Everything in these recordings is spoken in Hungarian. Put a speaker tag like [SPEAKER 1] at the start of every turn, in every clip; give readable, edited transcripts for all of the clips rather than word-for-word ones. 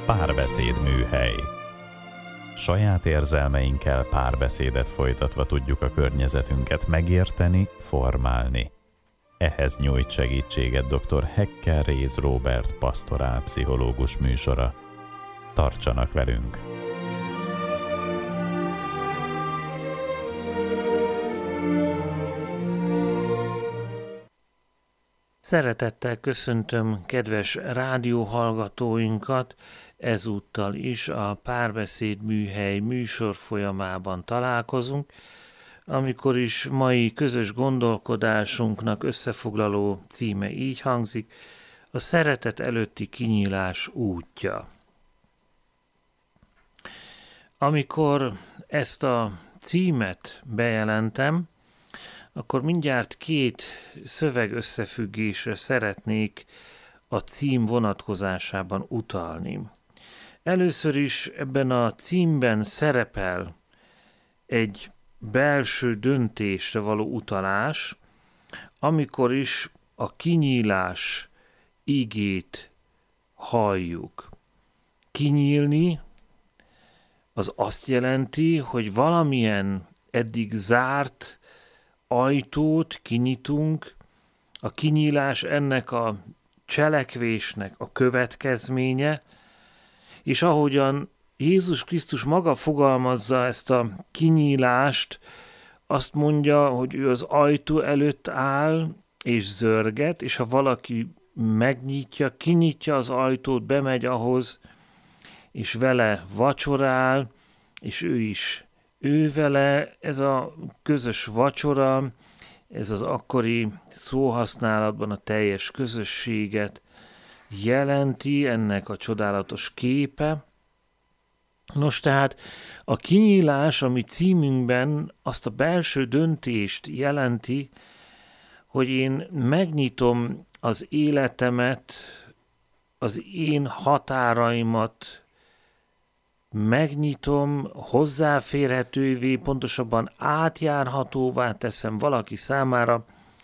[SPEAKER 1] Párbeszéd műhely. Saját érzelmeinkkel párbeszédet folytatva tudjuk a környezetünket megérteni, formálni. Ehhez nyújt segítséget dr. Hekker Réz Róbert pastorálpszichológus műsora. Tartsanak velünk!
[SPEAKER 2] Szeretettel köszöntöm kedves rádióhallgatóinkat, ezúttal is a Párbeszéd műhely műsor folyamában találkozunk, amikor is mai közös gondolkodásunknak összefoglaló címe így hangzik: a szeretet előtti kinyílás útja. Amikor ezt a címet bejelentem, akkor mindjárt két szövegösszefüggésre szeretnék a cím vonatkozásában utalni. Először is ebben a címben szerepel egy belső döntésre való utalás, amikor is a kinyílás igét halljuk. Kinyílni az azt jelenti, hogy valamilyen eddig zárt ajtót kinyitunk, a kinyílás ennek a cselekvésnek a következménye, és ahogyan Jézus Krisztus maga fogalmazza ezt a kinyílást, azt mondja, hogy ő az ajtó előtt áll és zörget, és ha valaki megnyitja, kinyitja az ajtót, bemegy ahhoz, és vele vacsorál, és ő vele, ez a közös vacsora, ez az akkori szóhasználatban a teljes közösséget jelenti, ennek a csodálatos képe. Nos, tehát a kinyílás, ami címünkben azt a belső döntést jelenti, hogy én megnyitom az életemet, az én határaimat, megnyitom, hozzáférhetővé, pontosabban átjárhatóvá teszem valaki számára,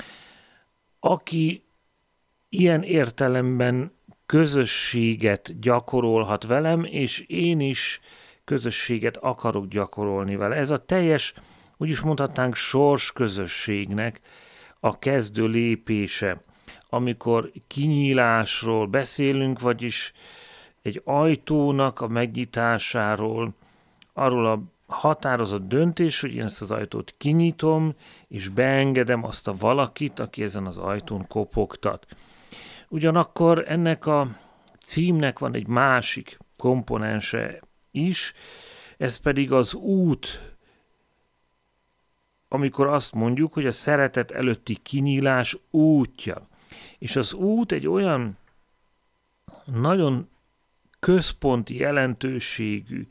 [SPEAKER 2] aki ilyen értelemben közösséget gyakorolhat velem, és én is közösséget akarok gyakorolni vele. Ez a teljes, úgyis mondhatnánk, sorsközösségnek a kezdő lépése, amikor kinyílásról beszélünk, vagyis egy ajtónak a megnyitásáról, arról a határozott döntés, hogy én ezt az ajtót kinyitom, és beengedem azt a valakit, aki ezen az ajtón kopogtat. Ugyanakkor ennek a címnek van egy másik komponense is, ez pedig az út, amikor azt mondjuk, hogy a szeretet előtti kinyílás útja. És az út egy olyan nagyon központi jelentőségű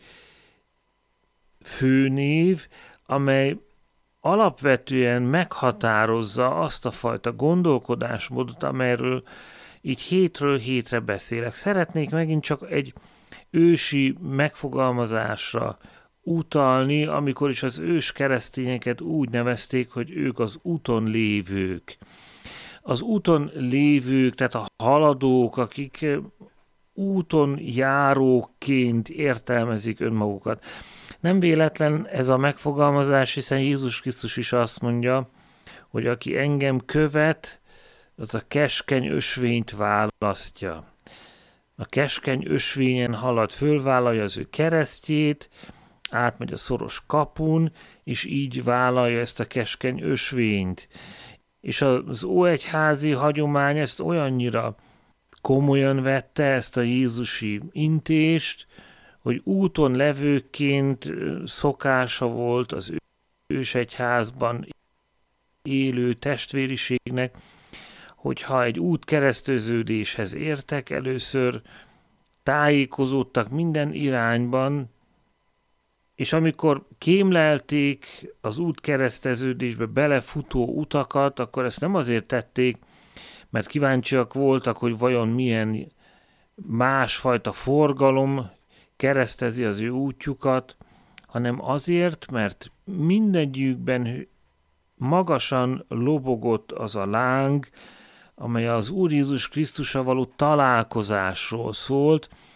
[SPEAKER 2] főnév, amely alapvetően meghatározza azt a fajta gondolkodásmódot, amelyről így hétről hétre beszélek. Szeretnék megint csak egy ősi megfogalmazásra utalni, amikor is az ős keresztényeket úgy nevezték, hogy ők az úton lévők. Az úton lévők, tehát a haladók, akik úton járóként értelmezik önmagukat. Nem véletlen ez a megfogalmazás, hiszen Jézus Krisztus is azt mondja, hogy aki engem követ, az a keskeny ösvényt választja. A keskeny ösvényen halad, fölvállalja az ő keresztjét, átmegy a szoros kapun, és így vállalja ezt a keskeny ösvényt. És az óegyházi hagyomány ezt olyannyira komolyan vette, ezt a jézusi intést, hogy úton levőként szokása volt az ősegyházban élő testvériségnek, hogyha egy útkereszteződéshez értek, először tájékozódtak minden irányban, és amikor kémlelték az útkereszteződésbe belefutó utakat, akkor ezt nem azért tették, mert kíváncsiak voltak, hogy vajon milyen másfajta forgalom keresztezi az ő útjukat, hanem azért, mert mindegyikben magasan lobogott az a láng, amely az Úr Jézus Krisztussal való találkozásról szólt,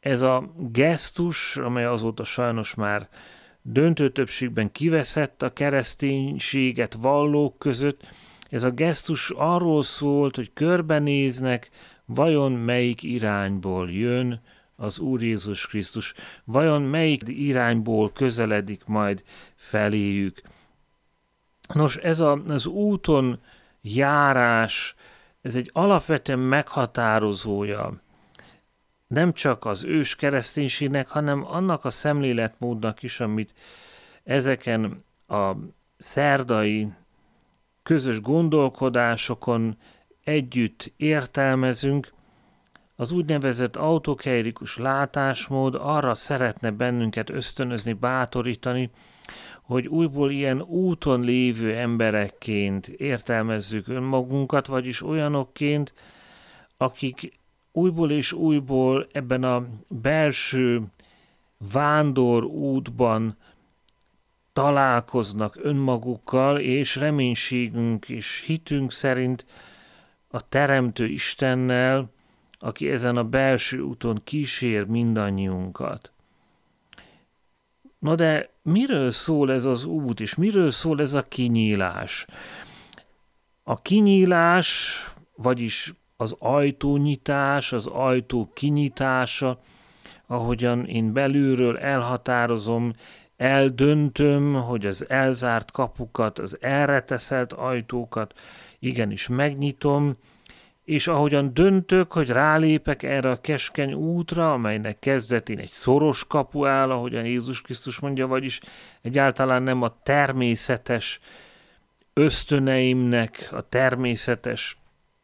[SPEAKER 2] ez a gesztus, amely azóta sajnos már döntő többségben kiveszett a kereszténységet vallók között, ez a gesztus arról szólt, hogy körbenéznek, vajon melyik irányból jön az Úr Jézus Krisztus, vajon melyik irányból közeledik majd feléjük. Nos, ez az úton járás, ez egy alapvetően meghatározója nem csak az ős kereszténységnek, hanem annak a szemléletmódnak is, amit ezeken a szerdai közös gondolkodásokon együtt értelmezünk. Az úgynevezett autokeirikus látásmód arra szeretne bennünket ösztönözni, bátorítani, hogy újból ilyen úton lévő emberekként értelmezzük önmagunkat, vagyis olyanokként, akik újból és újból ebben a belső vándor útban találkoznak önmagukkal, és reménységünk és hitünk szerint a Teremtő Istennel, aki ezen a belső úton kísér mindannyiunkat. Na de miről szól ez az út, és miről szól ez a kinyílás? A kinyílás, vagyis az ajtónyitás, az ajtó kinyitása, ahogyan én belülről elhatározom, eldöntöm, hogy az elzárt kapukat, az elreteszelt ajtókat igenis megnyitom, és ahogyan döntök, hogy rálépek erre a keskeny útra, amelynek kezdetén egy szoros kapu áll, ahogyan Jézus Krisztus mondja, vagyis egyáltalán nem a természetes ösztöneimnek, a természetes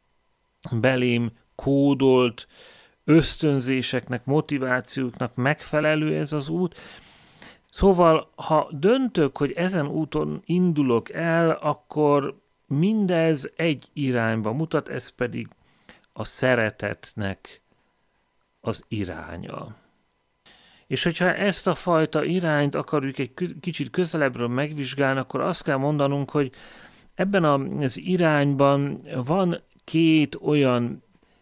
[SPEAKER 2] belém kódolt ösztönzéseknek, motivációknak megfelelő ez az út. Szóval, ha döntök, hogy ezen úton indulok el, akkor mindez egy irányba mutat, ez pedig a szeretetnek az iránya. És hogyha ezt a fajta irányt akarjuk egy kicsit közelebbről megvizsgálni, akkor azt kell mondanunk, hogy ebben az irányban van két olyan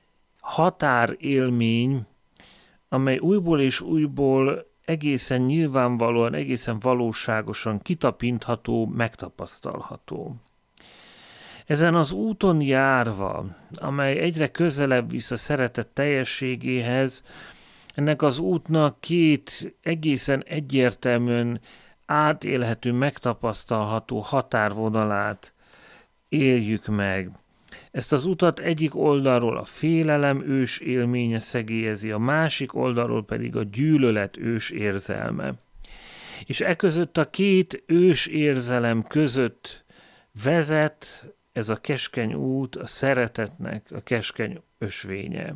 [SPEAKER 2] határélmény, amely újból és újból egészen nyilvánvalóan, egészen valóságosan kitapintható, megtapasztalható. Ezen az úton járva, amely egyre közelebb visz a szeretet teljességéhez, ennek az útnak két egészen egyértelműen átélhető, megtapasztalható határvonalát éljük meg. Ezt az utat egyik oldalról a félelem ős élménye szegélyezi, a másik oldalról pedig a gyűlölet ős érzelme. És eközött a két ős érzelem között vezet ez a keskeny út, a szeretetnek a keskeny ösvénye.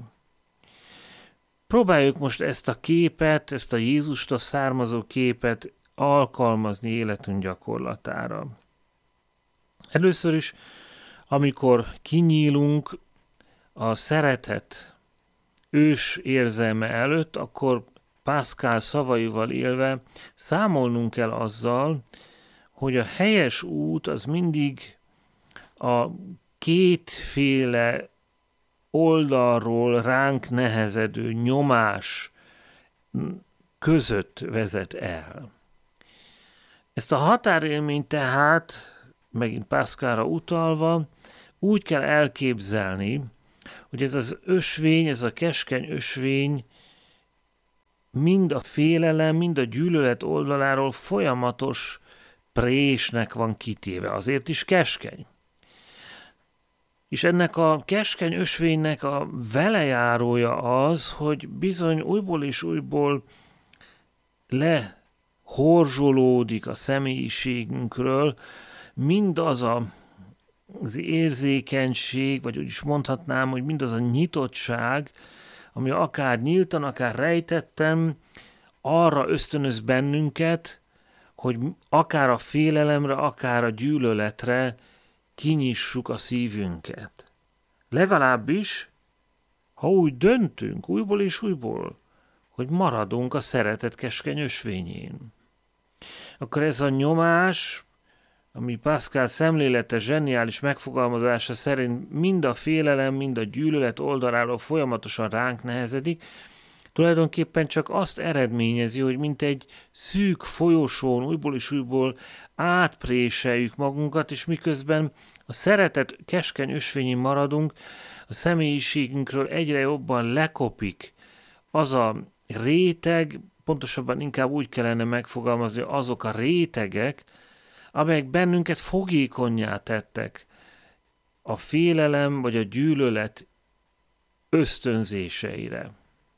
[SPEAKER 2] Próbáljuk most ezt a képet, ezt a Jézustól származó képet alkalmazni életünk gyakorlatára. Először is, amikor kinyílunk a szeretet ős érzelme előtt, akkor Pascal szavaival élve számolnunk kell azzal, hogy a helyes út az mindig a kétféle oldalról ránk nehezedő nyomás között vezet el. Ezt a határélményt tehát, megint Pascalra utalva, úgy kell elképzelni, hogy ez az ösvény, ez a keskeny ösvény mind a félelem, mind a gyűlölet oldaláról folyamatos présnek van kitéve, azért is keskeny. És ennek a keskeny ösvénynek a velejárója az, hogy bizony újból és újból lehorzsolódik a személyiségünkről mindaz az érzékenység, vagy úgy is mondhatnám, hogy mindaz a nyitottság, ami akár nyíltan, akár rejtetten arra ösztönöz bennünket, hogy akár a félelemre, akár a gyűlöletre kinyissuk a szívünket. Legalábbis, ha úgy döntünk újból és újból, hogy maradunk a szeretet keskeny ösvényén. Akkor ez a nyomás, ami Pascal szemlélete zseniális megfogalmazása szerint mind a félelem, mind a gyűlölet oldaláról folyamatosan ránk nehezedik, tulajdonképpen csak azt eredményezi, hogy mint egy szűk folyosón újból és újból átpréseljük magunkat, és miközben a szeretet keskeny ösvényén maradunk, a személyiségünkről egyre jobban lekopik az a réteg, pontosabban inkább úgy kellene megfogalmazni, azok a rétegek, amelyek bennünket fogékonnyá tettek a félelem vagy a gyűlölet ösztönzéseire.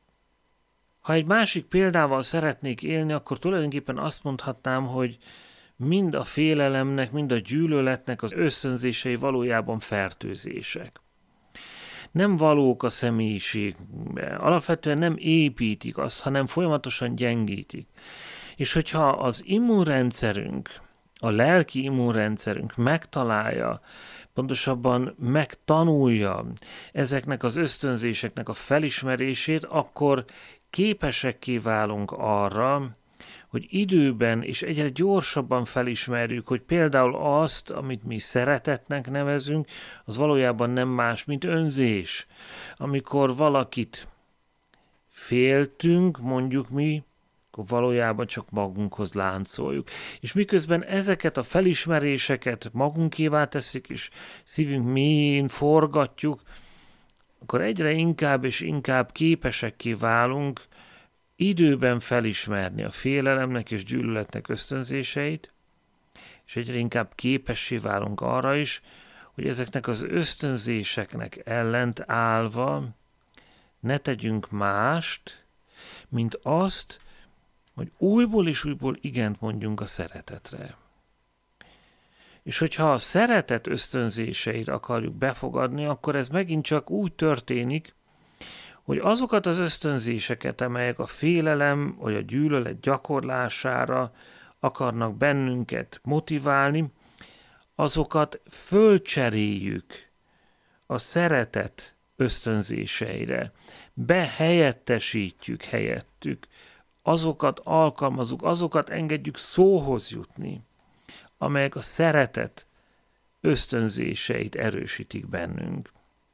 [SPEAKER 2] Ha egy másik példával szeretnék élni, akkor tulajdonképpen azt mondhatnám, hogy mind a félelemnek, mind a gyűlöletnek az ösztönzései valójában fertőzések. Nem valók a személyiségbe, alapvetően nem építik azt, hanem folyamatosan gyengítik. És hogyha az immunrendszerünk, a lelki immunrendszerünk megtalálja, pontosabban megtanulja ezeknek az ösztönzéseknek a felismerését, akkor képesekké válunk arra, hogy időben és egyre gyorsabban felismerjük, hogy például azt, amit mi szeretetnek nevezünk, az valójában nem más, mint önzés. Amikor valakit féltünk, mondjuk mi, akkor valójában csak magunkhoz láncoljuk. És miközben ezeket a felismeréseket magunkévá teszik, és szívünk mélyén forgatjuk, akkor egyre inkább és inkább képesekké válunk időben felismerni a félelemnek és gyűlöletnek ösztönzéseit, és egyre inkább képessé válunk arra is, hogy ezeknek az ösztönzéseknek ellent állva ne tegyünk mást, mint azt, hogy újból és újból igent mondjunk a szeretetre. És hogyha a szeretet ösztönzéseit akarjuk befogadni, akkor ez megint csak úgy történik, hogy azokat az ösztönzéseket, amelyek a félelem vagy a gyűlölet gyakorlására akarnak bennünket motiválni, azokat fölcseréljük a szeretet ösztönzéseire, behelyettesítjük helyettük, azokat alkalmazunk, azokat engedjük szóhoz jutni, amelyek a szeretet ösztönzéseit erősítik bennünk.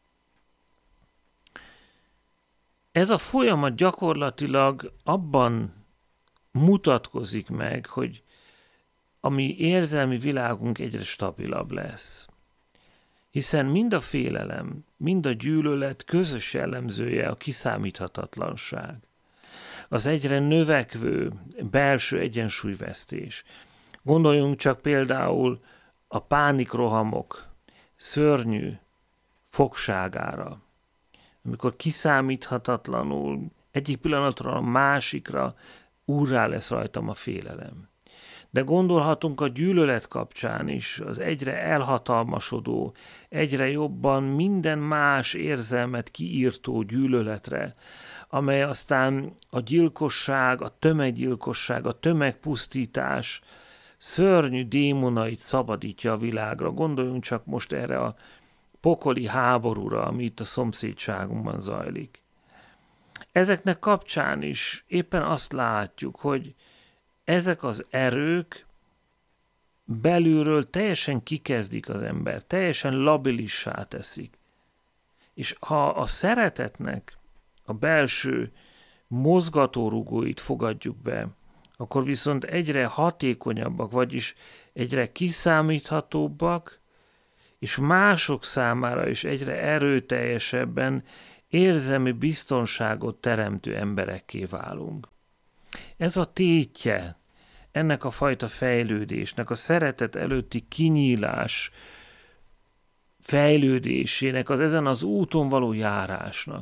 [SPEAKER 2] Ez a folyamat gyakorlatilag abban mutatkozik meg, hogy a mi érzelmi világunk egyre stabilabb lesz. Hiszen mind a félelem, mind a gyűlölet közös jellemzője a kiszámíthatatlanság. Az egyre növekvő belső egyensúlyvesztés. Gondoljunk csak például a pánikrohamok szörnyű fogságára, amikor kiszámíthatatlanul egyik pillanatról a másikra úrrá lesz rajtam a félelem. De gondolhatunk a gyűlölet kapcsán is, az egyre elhatalmasodó, egyre jobban minden más érzelmet kiírtó gyűlöletre, amely aztán a gyilkosság, a tömeggyilkosság, a tömegpusztítás szörnyű démonait szabadítja a világra. Gondoljunk csak most erre a pokoli háborúra, ami itt a szomszédságunkban zajlik. Ezeknek kapcsán is éppen azt látjuk, hogy ezek az erők belülről teljesen kikezdik az ember, teljesen labilissá teszik. És ha a szeretetnek a belső mozgatórugóit fogadjuk be, akkor viszont egyre hatékonyabbak, vagyis egyre kiszámíthatóbbak, és mások számára is egyre erőteljesebben érzelmi biztonságot teremtő emberekké válunk. Ez a tétje ennek a fajta fejlődésnek, a szeretet előtti kinyílás fejlődésének, az ezen az úton való járásnak.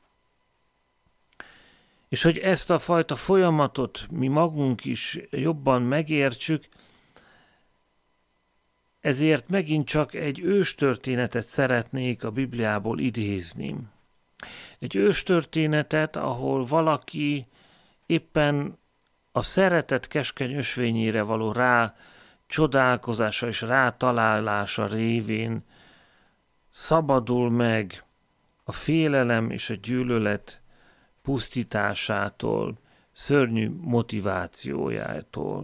[SPEAKER 2] És hogy ezt a fajta folyamatot mi magunk is jobban megértsük, ezért megint csak egy őstörténetet szeretnék a Bibliából idézni. Egy őstörténetet, ahol valaki éppen a szeretet keskeny ösvényére való rá csodálkozása és rátalálása révén szabadul meg a félelem és a gyűlölet pusztításától, szörnyű motivációjától.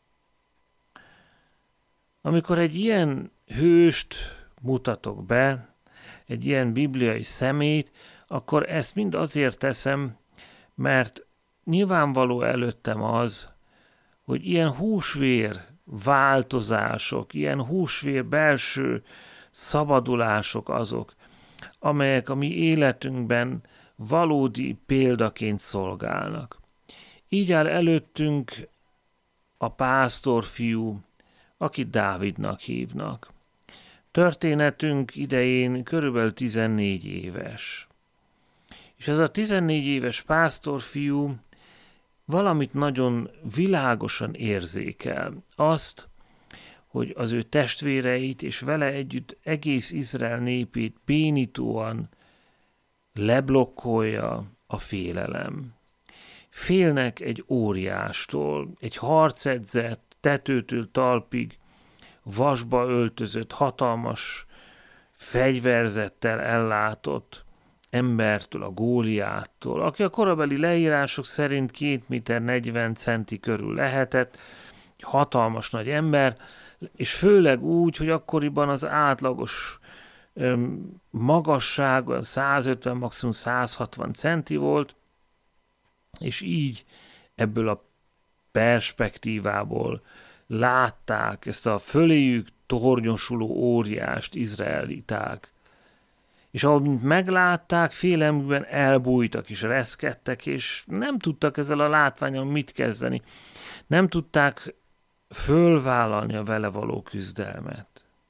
[SPEAKER 2] Amikor egy ilyen hőst mutatok be, egy ilyen bibliai személyt, akkor ezt mind azért teszem, mert nyilvánvaló előttem az, hogy ilyen húsvér változások, ilyen húsvér belső szabadulások azok, amelyek a mi életünkben valódi példaként szolgálnak. Így áll előttünk a pásztorfiú, akit Dávidnak hívnak. Történetünk idején körülbelül 14 éves. És ez a 14 éves pásztorfiú valamit nagyon világosan érzékel. Azt, hogy az ő testvéreit és vele együtt egész Izrael népét bénítóan leblokkolja a félelem. Félnek egy óriástól, egy harcedzett, tetőtől talpig, vasba öltözött, hatalmas fegyverzettel ellátott embertől, a Góliáttól, aki a korabeli leírások szerint 2 méter 40 centi körül lehetett, egy hatalmas nagy ember, és főleg úgy, hogy akkoriban az átlagos magasság 150, maximum 160 centi volt, és így ebből a perspektívából látták ezt a föléjük tornyosuló óriást izraeliták. És ahogy meglátták, félelmükben elbújtak és reszkedtek, és nem tudtak ezzel a látványon mit kezdeni. Nem tudták fölvállalni a vele való küzdelmet.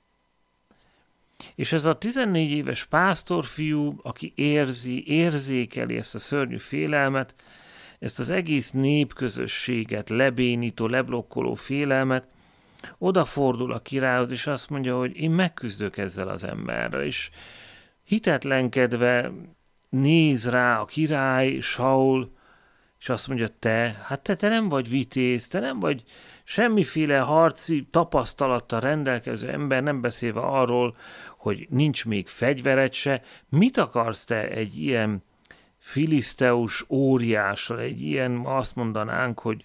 [SPEAKER 2] És ez a 14 éves pásztorfiú, aki érzékeli ezt a szörnyű félelmet, ezt az egész népközösséget lebénító, leblokkoló félelmet, odafordul a királyhoz, és azt mondja, hogy én megküzdök ezzel az emberrel, és hitetlenkedve néz rá a király, Saul, és azt mondja, te nem vagy vitéz, te nem vagy semmiféle harci tapasztalattal rendelkező ember, nem beszélve arról, hogy nincs még fegyvered se. Mit akarsz te egy ilyen filiszteus óriással, egy ilyen, azt mondanánk, hogy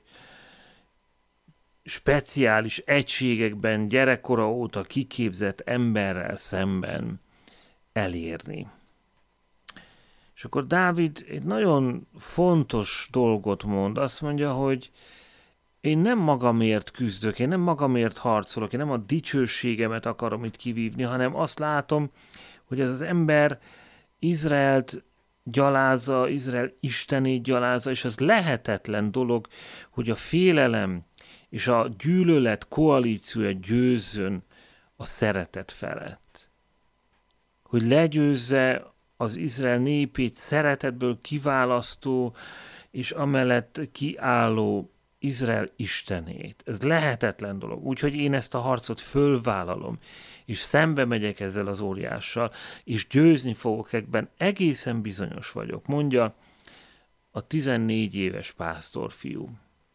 [SPEAKER 2] speciális egységekben gyerekkora óta kiképzett emberrel szemben elérni? És akkor Dávid egy nagyon fontos dolgot mond. Azt mondja, hogy én nem magamért küzdök, én nem magamért harcolok, én nem a dicsőségemet akarom itt kivívni, hanem azt látom, hogy ez az ember Izraelt gyalázza, Izrael istenét gyalázza, és ez lehetetlen dolog, hogy a félelem és a gyűlölet koalíciója győzzön a szeretet felett. Hogy legyőzze az Izrael népét szeretetből kiválasztó és amellett kiálló Izrael istenét. Ez lehetetlen dolog. Úgyhogy én ezt a harcot fölvállalom, és szembe megyek ezzel az óriással, és győzni fogok ebben, egészen bizonyos vagyok, mondja a 14 éves pásztorfiú.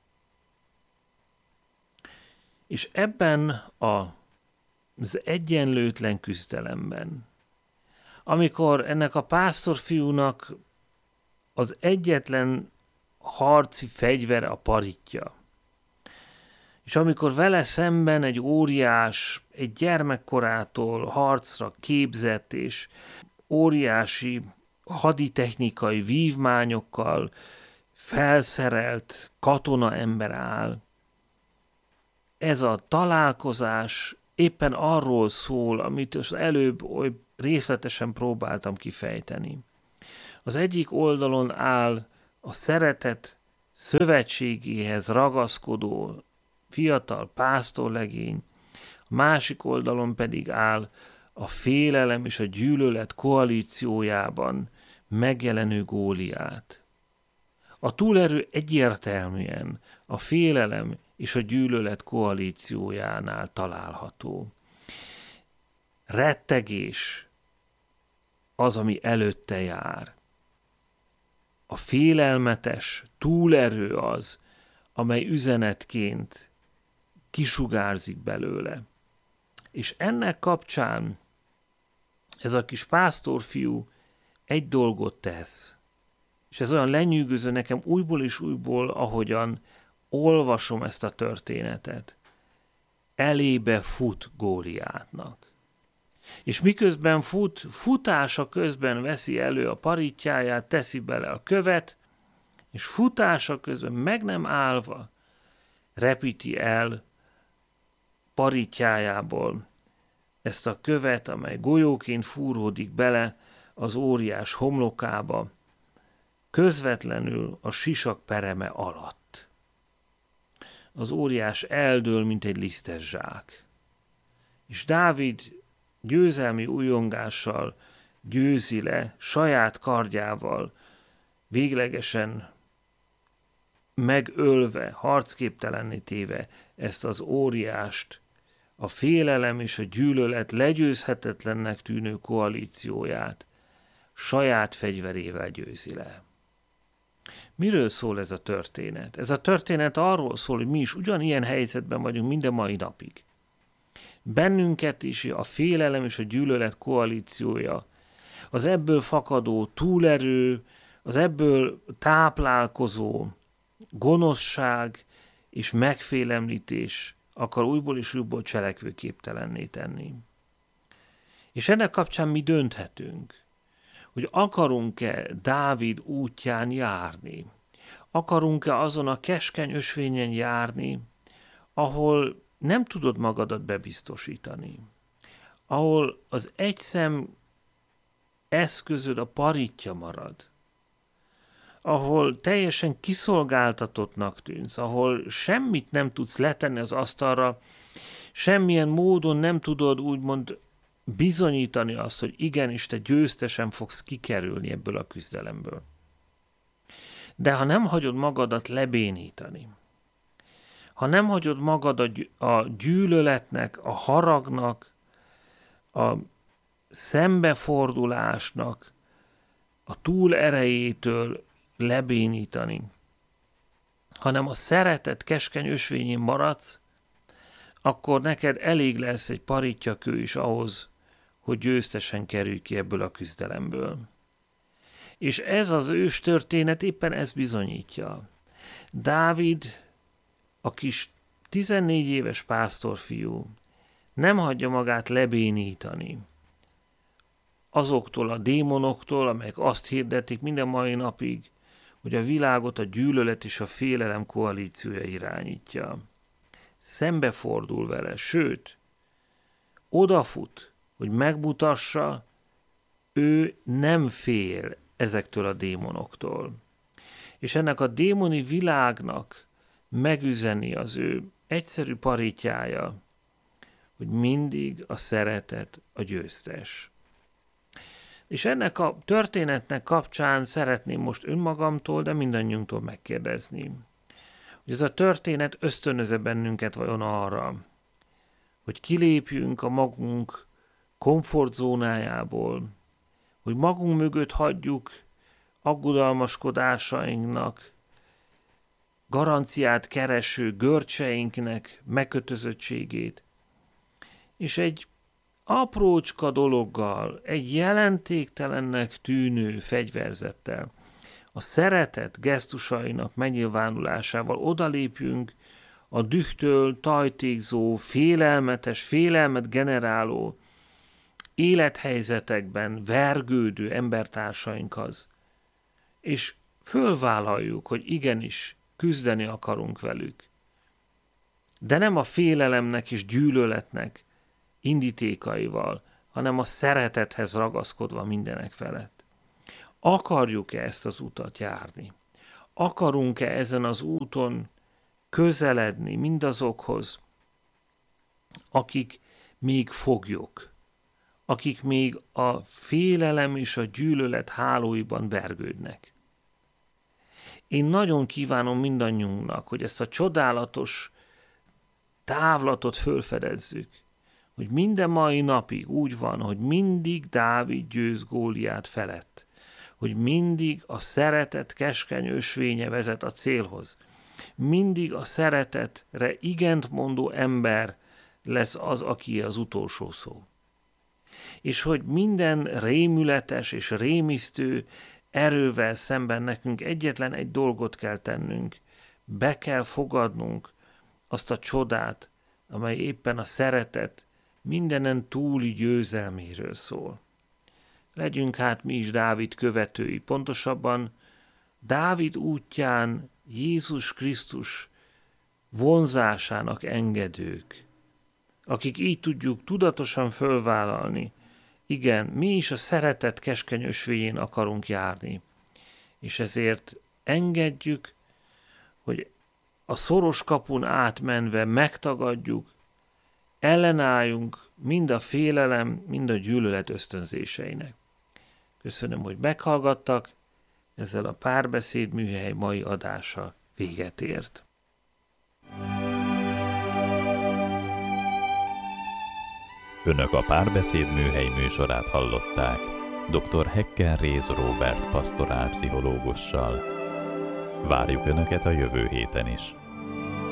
[SPEAKER 2] És ebben az egyenlőtlen küzdelemben, amikor ennek a pásztorfiúnak az egyetlen harci fegyvere a paritja, és amikor vele szemben egy óriás, egy gyermekkorától harcra képzett és óriási haditechnikai vívmányokkal felszerelt katonaember áll, ez a találkozás éppen arról szól, amit az előbb részletesen próbáltam kifejteni. Az egyik oldalon áll a szeretet szövetségéhez ragaszkodó fiatal pásztorlegény, a másik oldalon pedig áll a félelem és a gyűlölet koalíciójában megjelenő Góliát. A túlerő egyértelműen a félelem és a gyűlölet koalíciójánál található. Rettegés az, ami előtte jár. A félelmetes túlerő az, amely üzenetként kisugárzik belőle. És ennek kapcsán ez a kis pásztorfiú egy dolgot tesz. És ez olyan lenyűgöző nekem újból és újból, ahogyan olvasom ezt a történetet. Elébe fut Góliátnak. És miközben futása közben veszi elő a paritjáját, teszi bele a követ, és futása közben meg nem állva repíti el paritjájából ezt a követ, amely golyóként fúródik bele az óriás homlokába, közvetlenül a sisak pereme alatt. Az óriás eldől, mint egy lisztes zsák. És Dávid győzelmi újongással győzi le, saját kardjával, véglegesen megölve, harcképtelenné téve ezt az óriást, a félelem és a gyűlölet legyőzhetetlennek tűnő koalícióját saját fegyverével győzi le. Miről szól ez a történet? Ez a történet arról szól, hogy mi is ugyanilyen helyzetben vagyunk minden mai napig. Bennünket is a félelem és a gyűlölet koalíciója, az ebből fakadó túlerő, az ebből táplálkozó gonoszság és megfélemlítés akar újból és újból cselekvőképtelenné tenni. És ennek kapcsán mi dönthetünk, hogy akarunk-e Dávid útján járni, akarunk-e azon a keskeny ösvényen járni, ahol nem tudod magadat bebiztosítani, ahol az egy szem eszközöd a paritja marad, ahol teljesen kiszolgáltatottnak tűnsz, ahol semmit nem tudsz letenni az asztalra, semmilyen módon nem tudod úgymond bizonyítani azt, hogy igenis te győztesen fogsz kikerülni ebből a küzdelemből. De ha nem hagyod magadat lebénítani, ha nem hagyod magad a gyűlöletnek, a haragnak, a szembefordulásnak, a túl erejétől lebénítani, hanem a szeretet keskeny ösvényén maradsz, akkor neked elég lesz egy paritjakő is ahhoz, hogy győztesen kerülj ki ebből a küzdelemből. És ez az ős történet éppen ezt bizonyítja. Dávid, a kis 14 éves pásztorfiú nem hagyja magát lebénítani azoktól a démonoktól, amelyek azt hirdetik minden mai napig, hogy a világot a gyűlölet és a félelem koalíciója irányítja. Szembefordul vele, sőt, odafut, hogy megmutassa, ő nem fél ezektől a démonoktól. És ennek a démoni világnak megüzeni az ő egyszerű paritjája, hogy mindig a szeretet a győztes. És ennek a történetnek kapcsán szeretném most önmagamtól, de mindannyiunktól megkérdezni, hogy ez a történet ösztönöz-e bennünket vajon arra, hogy kilépjünk a magunk komfortzónájából, hogy magunk mögött hagyjuk aggodalmaskodásainknak, garanciát kereső görcseinknek megkötözöttségét, és egy aprócska dologgal, egy jelentéktelennek tűnő fegyverzettel, a szeretet gesztusainak megnyilvánulásával odalépjünk a dühtől tajtékzó, félelmetes, félelmet generáló élethelyzetekben vergődő embertársainkhoz, és fölvállaljuk, hogy igenis küzdeni akarunk velük. De nem a félelemnek és gyűlöletnek indítékaival, hanem a szeretethez ragaszkodva mindenek felett. Akarjuk-e ezt az utat járni? Akarunk-e ezen az úton közeledni mindazokhoz, akik még foglyok, akik még a félelem és a gyűlölet hálóiban vergődnek? Én nagyon kívánom mindannyiunknak, hogy ezt a csodálatos távlatot fölfedezzük, hogy minden mai napig úgy van, hogy mindig Dávid győz Góliát felett, hogy mindig a szeretet keskeny ösvénye vezet a célhoz, mindig a szeretetre igent mondó ember lesz az, aki az utolsó szó. És hogy minden rémületes és rémisztő erővel szemben nekünk egyetlen egy dolgot kell tennünk, be kell fogadnunk azt a csodát, amely éppen a szeretet mindenen túli győzelméről szól. Legyünk hát mi is Dávid követői, pontosabban Dávid útján Jézus Krisztus vonzásának engedők, akik így tudjuk tudatosan fölvállalni. Igen, mi is a szeretet keskeny ösvéjén akarunk járni, és ezért engedjük, hogy a szoros kapun átmenve megtagadjuk, ellenálljunk mind a félelem, mind a gyűlölet ösztönzéseinek. Köszönöm, hogy meghallgattak, ezzel a Párbeszéd Műhely mai adása véget ért.
[SPEAKER 1] Önök a Párbeszéd Műhely műsorát hallották dr. Hekker Réz Róbert pastorálpszichológussal. Várjuk Önöket a jövő héten is.